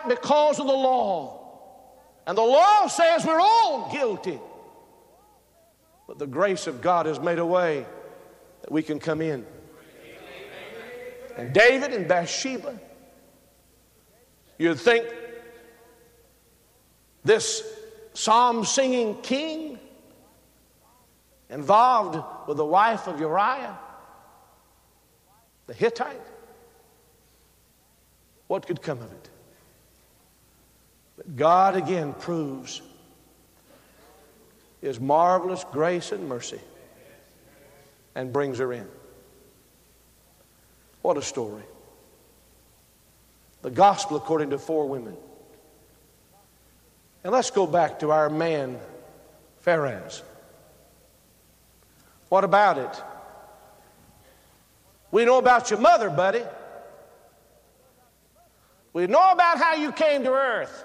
right because of the law. And the law says we're all guilty. But the grace of God has made a way that we can come in. And David and Bathsheba, you'd think this psalm singing king involved with the wife of Uriah, the Hittite, what could come of it? But God again proves His marvelous grace and mercy and brings her in. What a story. The gospel according to 4 women. And let's go back to our man, Pharez. What about it? We know about your mother, buddy. We know about how you came to earth.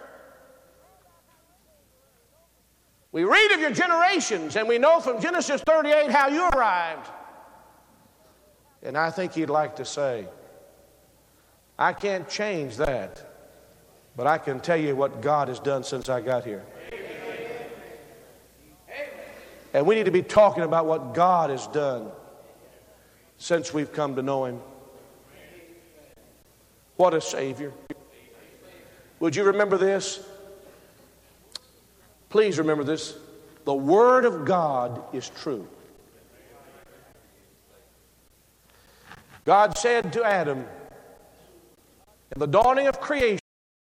We read of your generations, and we know from Genesis 38 how you arrived. And I think he'd like to say, I can't change that, but I can tell you what God has done since I got here. And we need to be talking about what God has done since we've come to know Him. What a Savior. Would you remember this? Please remember this. The Word of God is true. God said to Adam, in the dawning of creation,